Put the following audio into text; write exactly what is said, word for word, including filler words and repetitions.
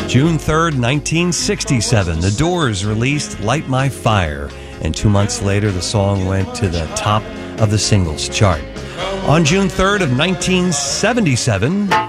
June third, nineteen sixty-seven, The Doors released Light My Fire, and two months later the song went to the top of the singles chart. On June third of nineteen seventy-seven...